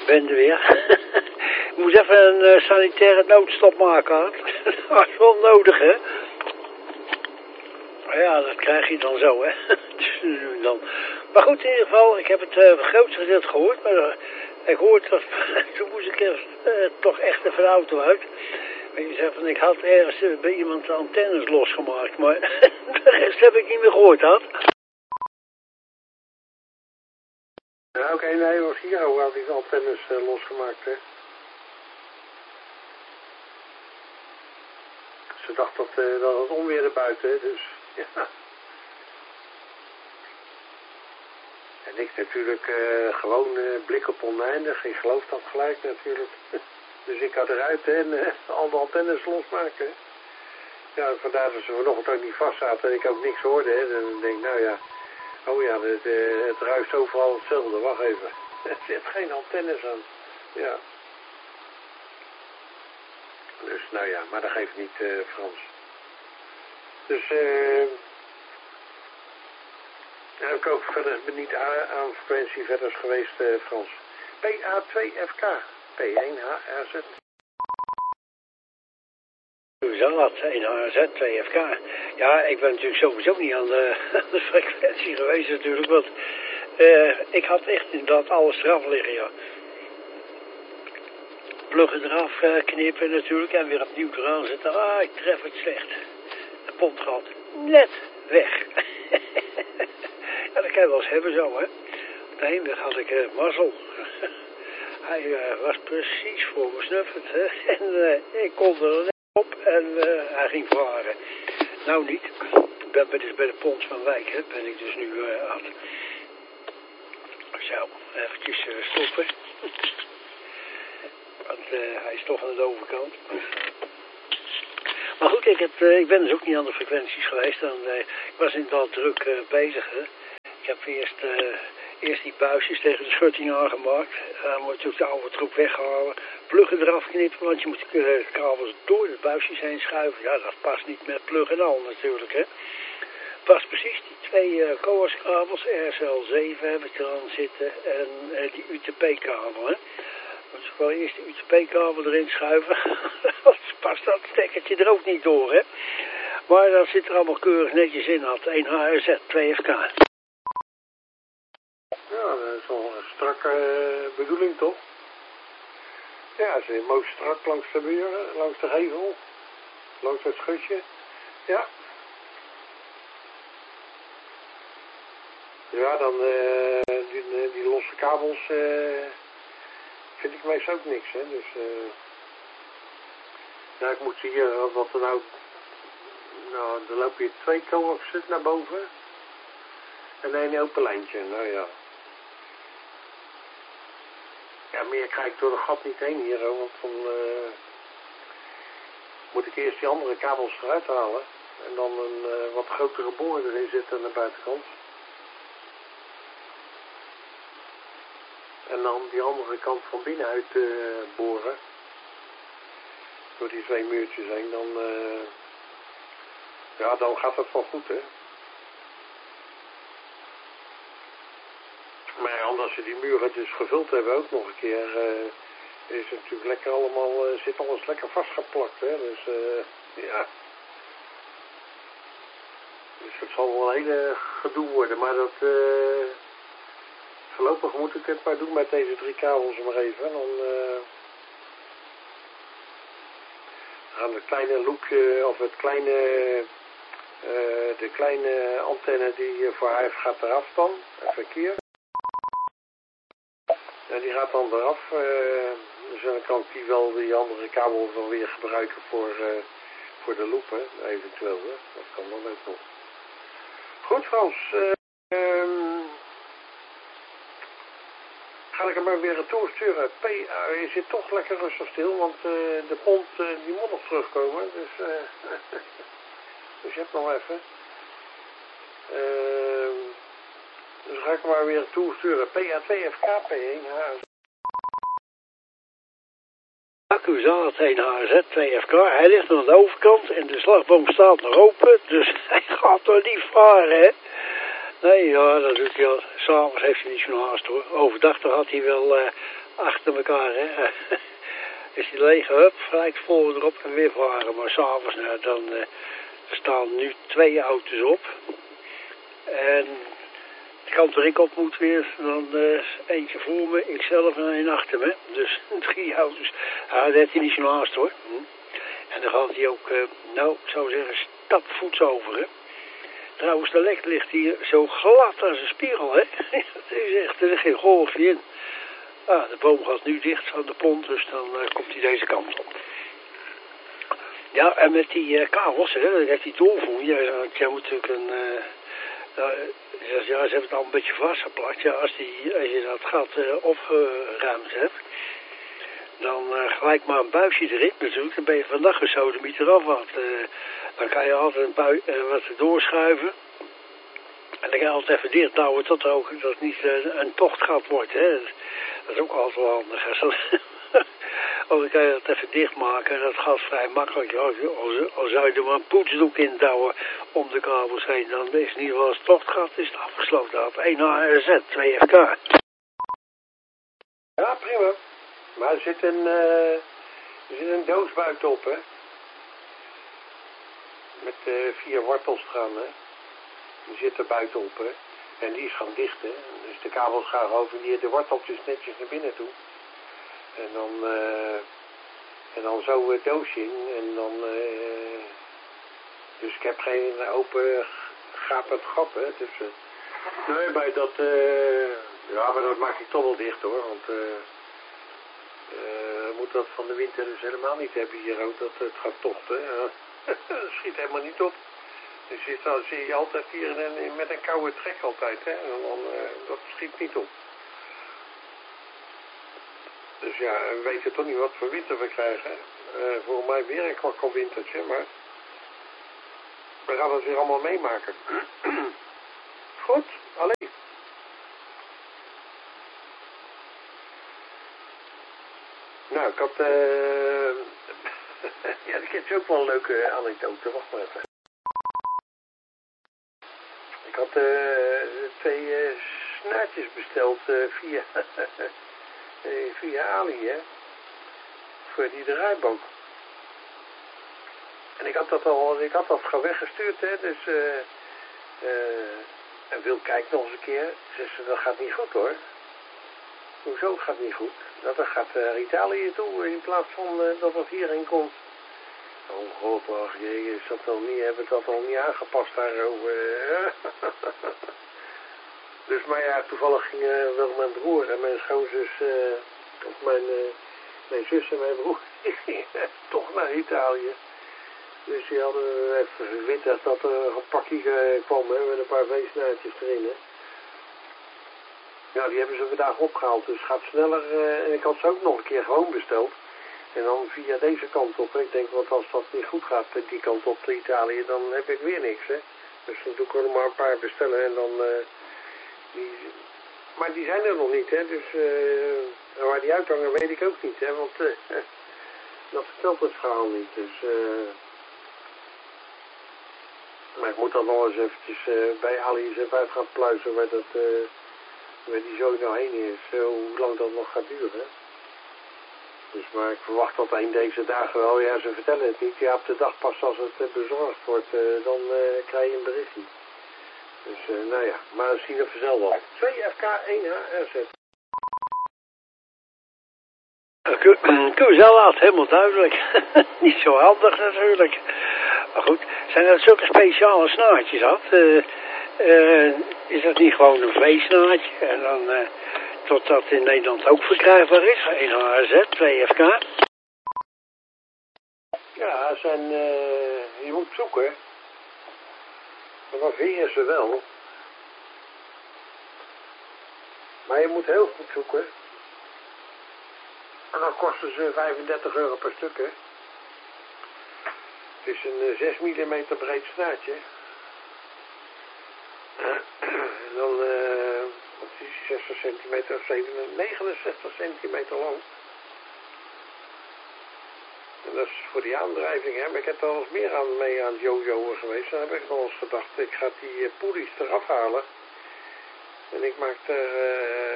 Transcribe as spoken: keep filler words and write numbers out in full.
Ben er weer. Ik moet even een uh, sanitaire noodstop maken. Dat is wel nodig, hè? Ja, dat krijg je dan zo, hè? dan. Maar goed, in ieder geval, ik heb het uh, grootste gedeelte gehoord. Maar uh, ik hoorde dat, toen moest ik er, uh, toch echt even de auto uit. En je zegt van, ik had ergens uh, bij iemand de antennes losgemaakt. Maar de rest heb ik niet meer gehoord, had. Ja, oké, okay, nee, was hier ook had die antennes uh, losgemaakt, hè. Ze dacht dat, uh, dat het onweer erbuiten, hè, dus ja. En ik natuurlijk uh, gewoon uh, blik op oneindig. Ik geloof dat gelijk natuurlijk. Dus ik had eruit hè, en uh, al de antennes losmaken. Ja, vandaar dat ze vanochtend ook niet vast zaten en ik ook niks hoorde. Hè. Dan denk ik, nou ja, oh ja, het, uh, het ruist overal hetzelfde. Wacht even. Er zit geen antennes aan. Ja. Dus nou ja, maar dat geeft niet, uh, Frans. Dus eh... Uh, En heb ik ook verder niet aan frequentie verder geweest, uh, Frans. P A twee F K, P één H R Z. Hoe zal dat? één H R Z, twee F K. Ja, ik ben natuurlijk sowieso niet aan de, aan de frequentie geweest natuurlijk, want uh, ik had echt inderdaad alles eraf liggen, ja. Pluggen eraf uh, knippen natuurlijk en weer opnieuw eraan zetten. Ah, ik tref het slecht. De pont gaat net weg. Ja, dat kan je wel eens hebben zo, hè. Op de heenweg had ik uh, mazzel. Hij uh, was precies voor me snuffend, hè. En uh, ik kon er net op en uh, hij ging varen. Nou niet. Ik ben dus bij de pont van Wijk, hè. Ben ik dus nu uh, aan. Zo, eventjes uh, stoppen. Want uh, hij is toch aan de overkant. Maar goed, ik, heb, uh, ik ben dus ook niet aan de frequenties geweest. En, uh, ik was inderdaad druk uh, bezig, hè. Ik heb eerst, uh, eerst die buisjes tegen de schutting aangemaakt. Dan uh, moet je natuurlijk de oude troep weghalen. Pluggen eraf knippen, want je moet de kabels door de buisjes heen schuiven. Ja, dat past niet met plug en al natuurlijk, hè. Past precies die twee uh, coax-kabels, R S L zeven heb ik er aan zitten. En uh, die U T P-kabel, hè. Dus ik wil eerst de U T P-kabel erin schuiven. Anders past dat stekkertje er ook niet door, hè. Maar dat zit er allemaal keurig netjes in. Had één H R Z, twee F K. Ja, dat is wel een strakke uh, bedoeling, toch? Ja, ze is mooi strak langs de muren, langs de gevel, langs het schutje. Ja. Ja, dan uh, die, die losse kabels uh, vind ik meestal ook niks, hè. Dus, uh, ja, ik moet hier, wat er nou, nou, dan loop je twee coaxen naar boven en één open lijntje, nou ja. Ja, meer krijg ik door de gat niet heen hier, want dan uh, moet ik eerst die andere kabels eruit halen. En dan een uh, wat grotere boor erin zetten aan de buitenkant. En dan die andere kant van binnenuit uh, boren. Door die twee muurtjes heen, dan, uh, ja, dan gaat het wel goed, hè. Maar anders ze die muren dus gevuld hebben ook nog een keer, uh, is het natuurlijk lekker allemaal, uh, zit alles lekker vastgeplakt, hè. Dus, uh, ja. Dus het zal wel een hele gedoe worden, maar dat, uh, voorlopig moet ik het maar doen met deze drie kabels maar even. Dan uh, gaan het kleine loopje, of het kleine, uh, de kleine antenne die voor H F gaat eraf dan, even keer. Ja, die gaat dan eraf, uh, dus dan kan ik die wel, die andere kabel wel weer gebruiken voor, uh, voor de loop, hè, eventueel, hè. Dat kan dan ook nog. Goed, Frans, uh, um, ga ik hem maar weer retour sturen. P, uh, je zit toch lekker rustig stil, want uh, de pont uh, die moet nog terugkomen, dus, uh, dus je hebt nog even. Uh, Dus ga ik hem maar weer toesturen. P A twee F K, P één H R Z. Accusat één H R Z, twee F K. Hij ligt aan de overkant en de slagboom staat nog open. Dus hij gaat toch niet varen, hè? Nee, ja, dat doet hij al. S'avonds heeft hij niet zo'n haast, hoor. Overdag had hij wel uh, achter elkaar, hè. Is die lege, hup, gelijk vol erop en weer varen. Maar s'avonds, nou, dan uh, er staan nu twee auto's op. En de kant waar ik op moet weer, dan uh, eentje voor me, ikzelf en één achter me. Dus drie auto's. Ja, dat heeft hij niet zo naast hoor. Hm. En dan gaat hij ook, uh, nou, ik zou zeggen, stapvoets over, hè. Trouwens, de lek ligt hier zo glad als een spiegel, hè. Het is echt, er is geen golfje in. Ah, de boom gaat nu dicht van de pont, dus dan uh, komt hij deze kant op. Ja, en met die uh, kabels, hè, dat heeft hij doorvoer. Ja, jij moet natuurlijk een... Uh, uh, ja, ze hebben het al een beetje vastgeplakt. Ja, als, die, als je dat gat uh, opgeruimd hebt, dan uh, gelijk maar een buisje erin natuurlijk. Dan ben je vandaag gesodemiet eraf wat. Uh, dan kan je altijd een bui uh, wat doorschuiven. En dan ga je altijd even dicht houden tot er ook dat het niet uh, een tochtgat wordt, hè. Dat is ook altijd wel handig. Of dan kan je dat even dichtmaken. Dat gaat vrij makkelijk. Als, als, als zou je er maar een poetsdoek in douwen om de kabels heen, dan is in ieder geval het tochtgat is het afgesloten. Op één H R Z, twee F K. Ja, prima. Maar er zit een, uh, er zit een doos buitenop, hè. Met uh, vier wortels eraan, hè. Die zit er buitenop, hè. En die is gaan dichten. Dus de kabels gaan over die de worteltjes netjes naar binnen toe. En dan, uh, en dan zo het doosje in. En dan, uh, dus ik heb geen open gapend gat, hè. Dus, uh, nee, bij dat, uh, ja, maar dat maak ik toch wel dicht, hoor. Want, uh, uh, moet dat van de winter dus helemaal niet hebben hier ook. Dat het gaat tochten. Uh, dat schiet helemaal niet op. Dus dan zie je altijd hier in, met een koude trek altijd, hè. En dan, uh, dat schiet niet op. Dus ja, we weten toch niet wat voor winter we krijgen. Uh, voor mij weer een kwakkel wintertje, maar we gaan het weer allemaal meemaken. Goed, alleen. Nou, ik had... Uh... ja, ik heb ook wel een leuke anekdote. Wacht maar even. Ik had uh, twee uh, snaartjes besteld uh, via, uh, via Ali, hè. Voor die draaiboot. En ik had dat al, ik had dat gewoon weggestuurd, hè. Dus, uh, uh, en Wil kijkt nog eens een keer. Zegt ze, dat gaat niet goed, hoor. Hoezo gaat niet goed? Dat, dat gaat naar uh, Italië toe in plaats van uh, dat het hierheen komt. Oh god, ach jee, is dat al niet, hebben dat al niet aangepast daarover. Dus, maar ja, toevallig gingen wel mijn broer en mijn schoonzus, uh, of mijn, uh, mijn zus en mijn broer, die gingen toch naar Italië. Dus die hadden even verwittigd dat er een pakje kwam, hè, met een paar veesnaartjes erin, hè. Ja, die hebben ze vandaag opgehaald, dus het gaat sneller. Uh, en ik had ze ook nog een keer gewoon besteld. En dan via deze kant op. Ik denk, want als dat niet goed gaat, die kant op naar Italië, dan heb ik weer niks, hè. Dus dan doe ik er maar een paar bestellen en dan... Uh, die, maar die zijn er nog niet, hè. Dus uh, waar die uithangen weet ik ook niet, hè. Want uh, dat vertelt het verhaal niet. Dus... Uh, maar ik moet dan nog eens eventjes uh, bij Ali eens even uit gaan pluizen waar, dat, uh, waar die zo nou heen is. Uh, hoe lang dat nog gaat duren. Dus maar ik verwacht dat een deze dagen wel. Ja, ze vertellen het niet. Ja, op de dag pas als het uh, bezorgd wordt, uh, dan uh, krijg je een berichtje. Dus uh, nou ja, maar we zien het vanzelf wel. twee F K één H R Z. Kuzel laat helemaal duidelijk. Niet zo handig natuurlijk. Maar goed, zijn dat zulke speciale snaartjes had? Uh, uh, is dat niet gewoon een veesnaartje? En dan uh, totdat in Nederland ook verkrijgbaar is. één H R Z, twee F K. Ja, zijn, uh, je moet zoeken. Maar dan vind je ze wel. Maar je moet heel goed zoeken. En dan kosten ze vijfendertig euro per stuk, hè. Het is een uh, zes millimeter breed snaartje. En dan, uh, wat is zestig centimeter of negenenzestig centimeter lang. En dat is voor die aandrijving, hè. Maar ik heb er al eens meer aan mee aan het jojoen geweest. Dan heb ik nog eens gedacht, ik ga die uh, poelies eraf halen. En ik maak er... Uh,